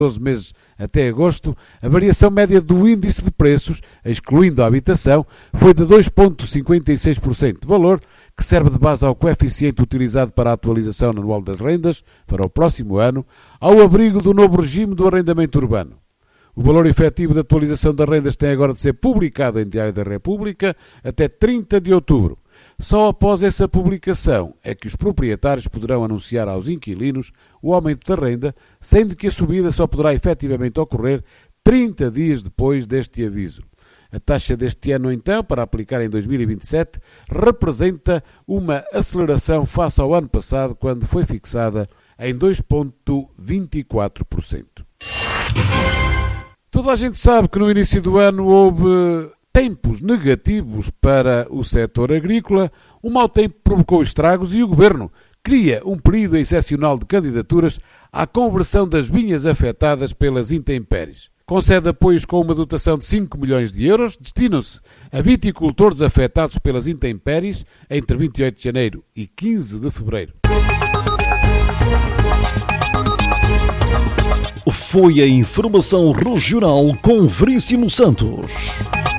12 meses até agosto, a variação média do índice de preços, excluindo a habitação, foi de 2,56%, valor que serve de base ao coeficiente utilizado para a atualização anual das rendas para o próximo ano, ao abrigo do novo regime do arrendamento urbano. O valor efetivo da atualização das rendas tem agora de ser publicado em Diário da República até 30 de outubro. Só após essa publicação é que os proprietários poderão anunciar aos inquilinos o aumento da renda, sendo que a subida só poderá efetivamente ocorrer 30 dias depois deste aviso. A taxa deste ano, então, para aplicar em 2027, representa uma aceleração face ao ano passado, quando foi fixada em 2,24%. Toda a gente sabe que no início do ano houve tempos negativos para o setor agrícola, o mau tempo provocou estragos e o Governo cria um período excepcional de candidaturas à conversão das vinhas afetadas pelas intempéries. Concede apoios com uma dotação de 5 milhões de euros, destinam-se a viticultores afetados pelas intempéries entre 28 de janeiro e 15 de fevereiro. Foi a informação regional com Veríssimo Santos.